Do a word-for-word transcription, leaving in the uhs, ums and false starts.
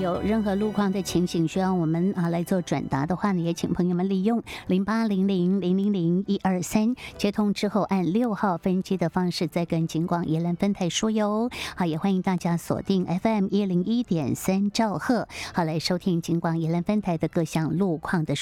有任何路况的情形需要我们啊来做转达的话呢，也请朋友们利用零八零零零零零一二三接通之后按六号分机的方式再跟警广宜兰分台说哟。好，也欢迎大家锁定 F M 一零一点三兆赫，好来收听警广宜兰分台的各项路况的